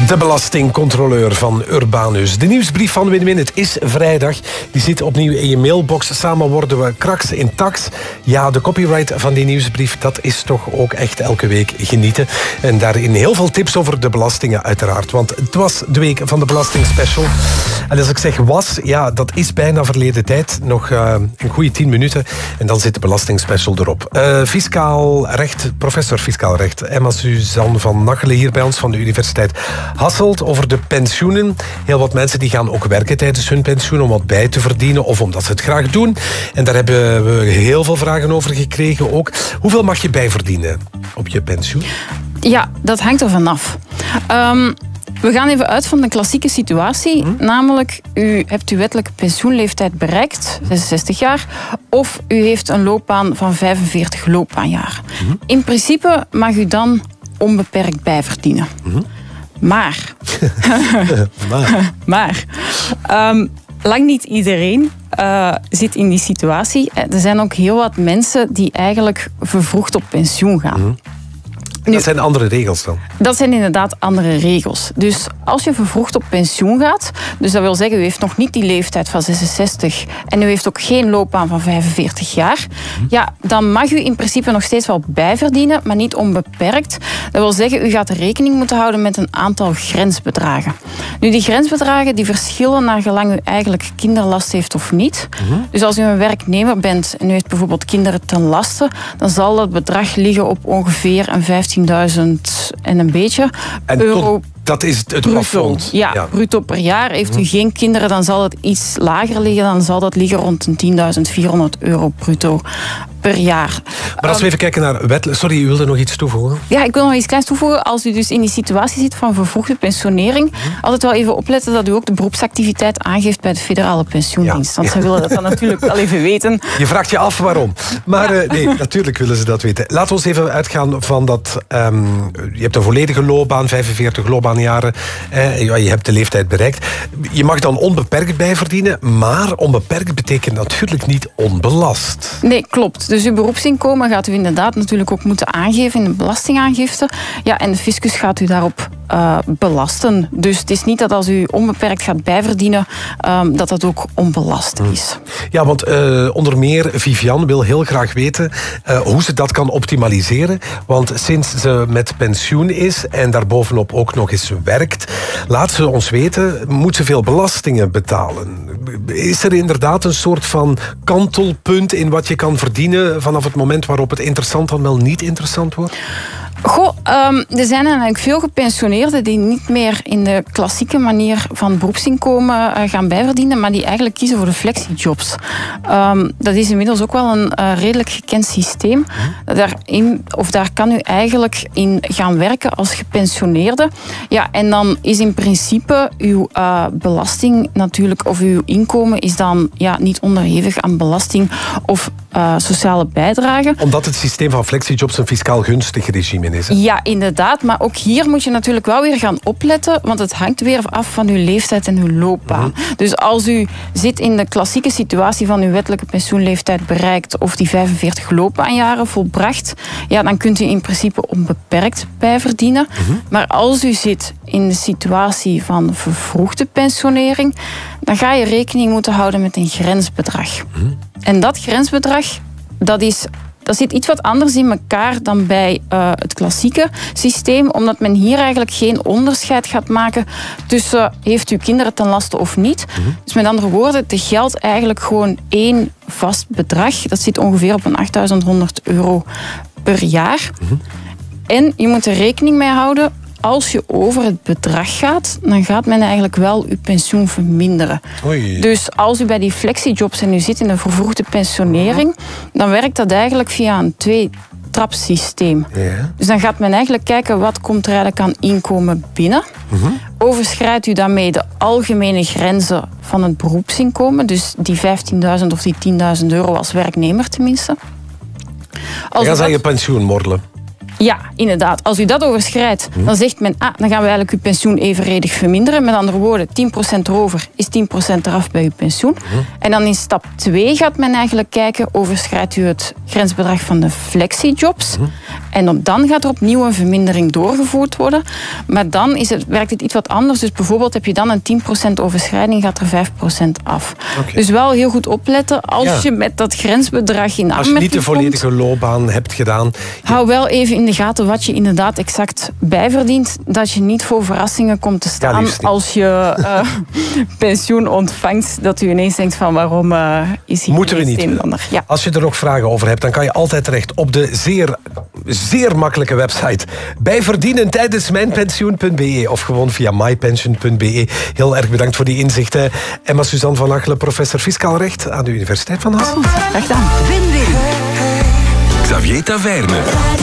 De belastingcontroleur van Urbanus. De nieuwsbrief van Win-Win. Het is vrijdag. Die zit opnieuw in je mailbox. Samen worden we kraks in tax. Ja, de copyright van die nieuwsbrief, dat is toch ook echt elke week genieten. En daarin heel veel tips over de belastingen uiteraard. Want het was de week van de belastingspecial. En als ik zeg was, ja, dat is bijna verleden tijd. Nog een goede 10 minuten. En dan zit de belastingspecial erop. Fiscaal recht, professor fiscaal recht, Emma Suzanne van Nachelen hier bij ons van de Universiteit Hasselt over de pensioenen. Heel wat mensen die gaan ook werken tijdens hun pensioen om wat bij te verdienen of omdat ze het graag doen. En daar hebben we heel veel vragen over gekregen ook. Hoeveel mag je bijverdienen op je pensioen? Ja, dat hangt er vanaf. We gaan even uit van de klassieke situatie. Namelijk, u hebt uw wettelijke pensioenleeftijd bereikt, 66 jaar, of u heeft een loopbaan van 45 loopbaanjaar. In principe mag u dan onbeperkt bijverdienen. Maar lang niet iedereen zit in die situatie. Er zijn ook heel wat mensen die eigenlijk vervroegd op pensioen gaan. Nu, dat zijn andere regels dan? Dat zijn inderdaad andere regels. Dus als je vervroegd op pensioen gaat, dus dat wil zeggen, u heeft nog niet die leeftijd van 66 en u heeft ook geen loopbaan van 45 jaar, ja, dan mag u in principe nog steeds wel bijverdienen, maar niet onbeperkt. Dat wil zeggen, u gaat rekening moeten houden met een aantal grensbedragen. Nu, die grensbedragen die verschillen naar gelang u eigenlijk kinderlast heeft of niet. Dus als u een werknemer bent en u heeft bijvoorbeeld kinderen ten laste, dan zal dat bedrag liggen op ongeveer een 15.000 en een beetje euro. Dat is het plafond. Ja, bruto per jaar. Heeft u geen kinderen, dan zal het iets lager liggen. Dan zal dat liggen rond een 10.400 euro bruto per jaar. Maar als we even kijken naar wet... Sorry, u wilde nog iets toevoegen? Ja, ik wil nog iets kleins toevoegen. Als u dus in die situatie zit van vervroegde pensionering, altijd wel even opletten dat u ook de beroepsactiviteit aangeeft bij de federale pensioendienst. Want ze willen dat dan natuurlijk wel even weten. Je vraagt je af waarom. Maar nee, natuurlijk willen ze dat weten. Laten we eens even uitgaan van dat... je hebt een volledige loopbaan, 45 loopbaanjaren. Je hebt de leeftijd bereikt. Je mag dan onbeperkt bijverdienen, maar onbeperkt betekent natuurlijk niet onbelast. Nee, klopt. Dus uw beroepsinkomen gaat u inderdaad natuurlijk ook moeten aangeven in de belastingaangifte. Ja, en de fiscus gaat u daarop belasten. Dus het is niet dat als u onbeperkt gaat bijverdienen, dat dat ook onbelast is. Ja, want onder meer Vivian wil heel graag weten hoe ze dat kan optimaliseren. Want sinds ze met pensioen is en daarbovenop ook nog eens werkt, laat ze ons weten, moet ze veel belastingen betalen. Is er inderdaad een soort van kantelpunt in wat je kan verdienen vanaf het moment waarop het interessant dan wel niet interessant wordt? Goh, er zijn eigenlijk veel gepensioneerden die niet meer in de klassieke manier van beroepsinkomen gaan bijverdienen, maar die eigenlijk kiezen voor de flexijobs. Dat is inmiddels ook wel een redelijk gekend systeem. Daar kan u eigenlijk in gaan werken als gepensioneerde. Ja, en dan is in principe uw belasting natuurlijk, of uw inkomen is dan niet onderhevig aan belasting of sociale bijdrage. Omdat het systeem van flexijobs een fiscaal gunstig regime is. Hè? Ja, inderdaad. Maar ook hier moet je natuurlijk wel weer gaan opletten, want het hangt weer af van uw leeftijd en uw loopbaan. Dus als u zit in de klassieke situatie van uw wettelijke pensioenleeftijd bereikt of die 45 loopbaanjaren volbracht, ja, dan kunt u in principe onbeperkt bijverdienen. Maar als u zit in de situatie van vervroegde pensionering, dan ga je rekening moeten houden met een grensbedrag. En dat grensbedrag, dat zit iets wat anders in elkaar dan bij het klassieke systeem, omdat men hier eigenlijk geen onderscheid gaat maken tussen heeft u kinderen ten laste of niet. Dus met andere woorden, er geldt eigenlijk gewoon één vast bedrag. Dat zit ongeveer op een 8.100 euro per jaar. En je moet er rekening mee houden, als je over het bedrag gaat, dan gaat men eigenlijk wel uw pensioen verminderen. Oei. Dus als u bij die flexijobs en u zit in een vervroegde pensionering, dan werkt dat eigenlijk via een twee-trapsysteem. Ja. Dus dan gaat men eigenlijk kijken wat komt er eigenlijk aan inkomen binnen. Overschrijdt u daarmee de algemene grenzen van het beroepsinkomen, dus die 15.000 of die 10.000 euro als werknemer tenminste. Dan gaan ze aan je pensioen morrelen. Ja, inderdaad. Als u dat overschrijdt, dan zegt men, dan gaan we eigenlijk uw pensioen evenredig verminderen. Met andere woorden, 10% erover is 10% eraf bij uw pensioen. En dan in stap 2 gaat men eigenlijk kijken, overschrijdt u het grensbedrag van de flexijobs. En dan gaat er opnieuw een vermindering doorgevoerd worden. Maar dan werkt het iets wat anders. Dus bijvoorbeeld heb je dan een 10% overschrijding, gaat er 5% af. Okay. Dus wel heel goed opletten als je met dat grensbedrag in aanmerking komt. Als je niet de volledige loopbaan hebt gedaan. Hou wel even in de gaten wat je inderdaad exact bijverdient. Dat je niet voor verrassingen komt te staan als je pensioen ontvangt. Dat u ineens denkt van waarom is hier moeten we niet een ander. Ja. Als je er nog vragen over hebt, dan kan je altijd terecht op de zeer makkelijke website bijverdienen tijdens mijnpensioen.be of gewoon via mypension.be. Heel erg bedankt voor die inzichten. Emma Suzanne van Achelen, professor fiscaal recht aan de Universiteit van Hasselt. Graag gedaan. Xavier Taverne.